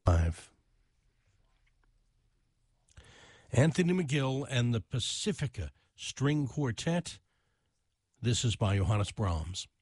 Anthony McGill and the Pacifica String Quartet. This is by Johannes Brahms.